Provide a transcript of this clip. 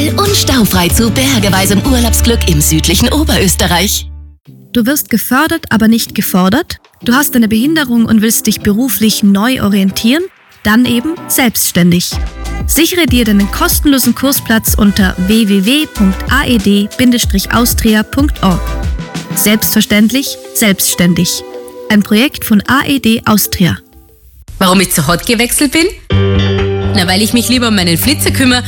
Schnell und staufrei zu bergeweisem Urlaubsglück im südlichen Oberösterreich. Du wirst gefördert, aber nicht gefordert? Du hast eine Behinderung und willst dich beruflich neu orientieren? Dann eben selbstständig. Sichere dir deinen kostenlosen Kursplatz unter www.aed-austria.org. Selbstverständlich, selbstständig. Ein Projekt von AED Austria. Warum ich zu Hot gewechselt bin? Na, weil ich mich lieber um meinen Flitzer kümmere